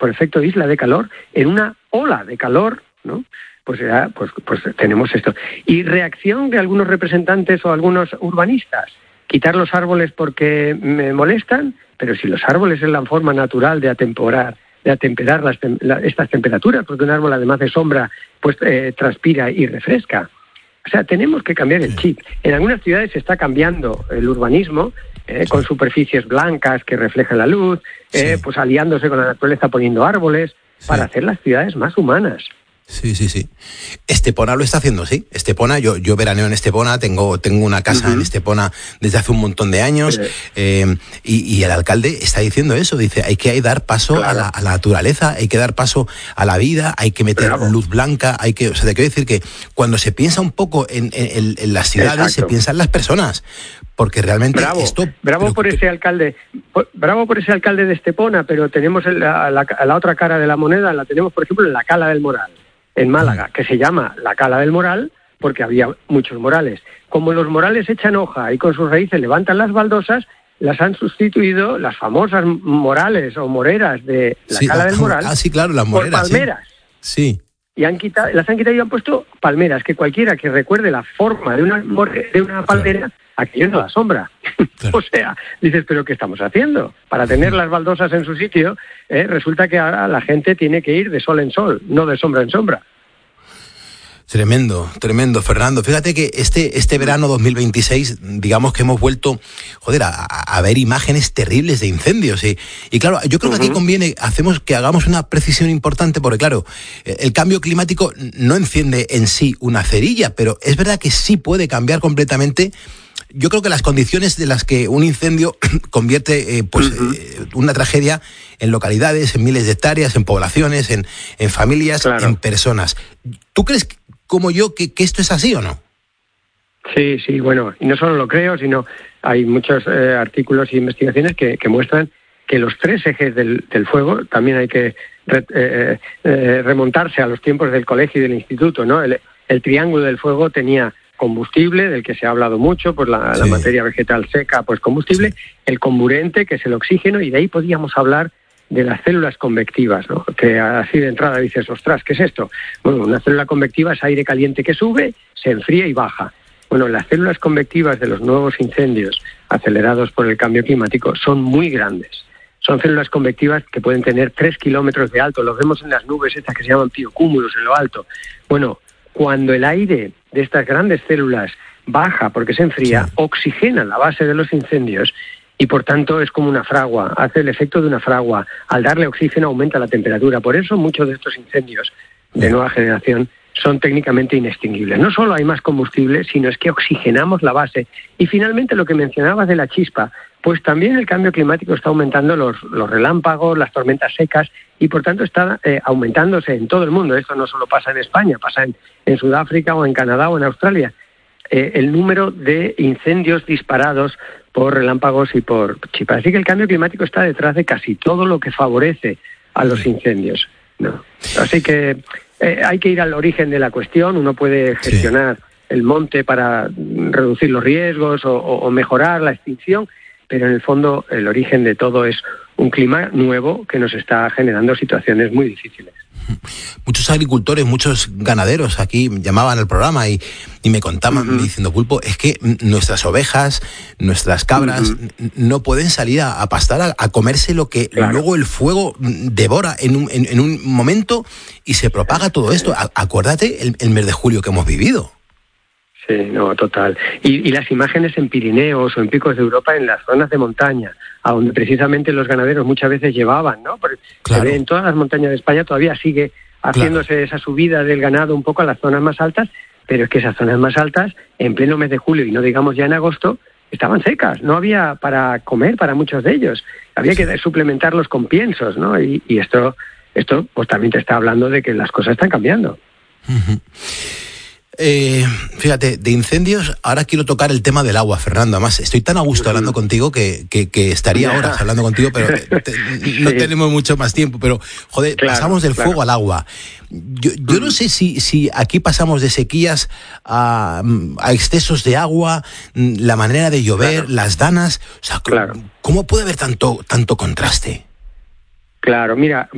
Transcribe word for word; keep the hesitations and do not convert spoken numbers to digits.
por efecto isla de calor, en una ola de calor, ¿no? Pues, ya, pues, pues tenemos esto. Y reacción de algunos representantes o algunos urbanistas, quitar los árboles porque me molestan, pero si los árboles es la forma natural de atemperar, de atemperar las, la, estas temperaturas, porque un árbol además de sombra, pues eh, transpira y refresca. O sea, tenemos que cambiar el chip. En algunas ciudades se está cambiando el urbanismo, eh, con superficies blancas que reflejan la luz, eh, sí. pues aliándose con la naturaleza poniendo árboles, sí. para hacer las ciudades más humanas. Sí, sí, sí. Estepona lo está haciendo, sí. Estepona, yo, yo veraneo en Estepona, tengo, tengo una casa uh-huh. en Estepona desde hace un montón de años, sí. eh, y, y el alcalde está diciendo eso, dice, hay que dar paso claro. a, la, a la naturaleza, hay que dar paso a la vida, hay que meter Bravo. luz blanca, hay que, o sea, te quiero decir que cuando se piensa un poco en, en, en las ciudades, Exacto. se piensa en las personas, porque realmente bravo, esto... Bravo pero, por ese alcalde, bravo por ese alcalde de Estepona, pero tenemos la, la, la otra cara de la moneda, la tenemos, por ejemplo, en la Cala del Moral, en Málaga, que se llama la Cala del Moral porque había muchos morales. Como los morales echan hoja y con sus raíces levantan las baldosas, las han sustituido las famosas morales o moreras de la sí, Cala del Moral ah, sí, claro, las moreras, por palmeras. Sí. sí. Y han quitado, las han quitado y han puesto palmeras, que cualquiera que recuerde la forma de una, de una palmera, claro. aquello no da sombra. Claro. O sea, dices, ¿pero qué estamos haciendo? Para tener las baldosas en su sitio, eh, resulta que ahora la gente tiene que ir de sol en sol, no de sombra en sombra. Tremendo, tremendo, Fernando. Fíjate que este, este verano dos mil veintiséis, digamos que hemos vuelto, joder, a, a ver imágenes terribles de incendios. Y, y claro, yo creo uh-huh. que aquí conviene, hacemos que hagamos una precisión importante, porque claro, el cambio climático no enciende en sí una cerilla, pero es verdad que sí puede cambiar completamente. Yo creo que las condiciones de las que un incendio convierte eh, pues uh-huh. eh, una tragedia en localidades, en miles de hectáreas, en poblaciones, en, en familias, claro. en personas. ¿Tú crees como yo que, que esto es así o no? Sí, sí, bueno, y no solo lo creo, sino hay muchos eh, artículos e investigaciones que, que muestran que los tres ejes del, del fuego, también hay que re, eh, eh, remontarse a los tiempos del colegio y del instituto, ¿no? El, el triángulo del fuego tenía combustible, del que se ha hablado mucho, pues la, sí. la materia vegetal seca, pues combustible, sí. el comburente, que es el oxígeno, y de ahí podíamos hablar de las células convectivas, ¿no? Que así de entrada dices, ostras, ¿qué es esto? Bueno, una célula convectiva es aire caliente que sube, se enfría y baja. Bueno, las células convectivas de los nuevos incendios acelerados por el cambio climático son muy grandes. Son células convectivas que pueden tener tres kilómetros de alto. Los vemos en las nubes estas que se llaman piocúmulos en lo alto. Bueno, cuando el aire de estas grandes células baja porque se enfría, sí. oxigena la base de los incendios y por tanto es como una fragua, hace el efecto de una fragua. Al darle oxígeno aumenta la temperatura. Por eso muchos de estos incendios de nueva generación son técnicamente inextinguibles. No solo hay más combustible, sino es que oxigenamos la base. Y finalmente lo que mencionabas de la chispa, pues también el cambio climático está aumentando los, los relámpagos, las tormentas secas, y por tanto está eh, aumentándose en todo el mundo. Esto no solo pasa en España, pasa en, en Sudáfrica o en Canadá o en Australia. Eh, el número de incendios disparados por relámpagos y por chispas. Así que el cambio climático está detrás de casi todo lo que favorece a los incendios, ¿no? Así que eh, hay que ir al origen de la cuestión. Uno puede gestionar sí. el monte para reducir los riesgos o, o, o mejorar la extinción, pero en el fondo el origen de todo es un clima nuevo que nos está generando situaciones muy difíciles. Muchos agricultores, muchos ganaderos aquí llamaban al programa y, y me contaban uh-huh. diciendo, Pulpo, es que nuestras ovejas, nuestras cabras uh-huh. no pueden salir a, a pastar, a, a comerse lo que claro. luego el fuego devora en un, en, en un momento y se propaga todo esto. A, acuérdate el, el mes de julio que hemos vivido. Sí, no, total. Y, y las imágenes en Pirineos o en picos de Europa, en las zonas de montaña, a donde precisamente los ganaderos muchas veces llevaban, ¿no? Porque claro. se ve en todas las montañas de España todavía sigue haciéndose claro. esa subida del ganado un poco a las zonas más altas, pero es que esas zonas más altas, en pleno mes de julio y no digamos ya en agosto, estaban secas, no había para comer para muchos de ellos, había sí. que suplementarlos con piensos, ¿no? Y, y esto, esto pues también te está hablando de que las cosas están cambiando. Uh-huh. Eh, fíjate, de incendios, ahora quiero tocar el tema del agua, Fernando. Además, estoy tan a gusto hablando contigo que, que, que estaría horas hablando contigo, pero te, no sí. tenemos mucho más tiempo. Pero, joder, claro, pasamos del claro. fuego al agua. Yo, yo no sé si, si aquí pasamos de sequías a, a excesos de agua, la manera de llover, claro. las danas. O sea, claro. ¿cómo puede haber tanto, tanto contraste? Claro, mira...